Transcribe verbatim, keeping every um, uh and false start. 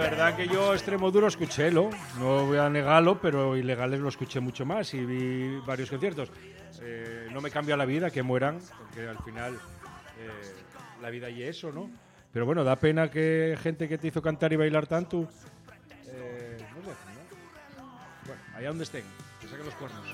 verdad que yo extremo duro escuché, ¿lo? No voy a negarlo, pero ilegales lo escuché mucho más y vi varios conciertos. Eh, no me cambia la vida que mueran, porque al final eh, la vida y eso, ¿no? Pero bueno, da pena que gente que te hizo cantar y bailar tanto, eh, no sé, ¿no? Bueno, allá donde estén, que saquen los cuernos.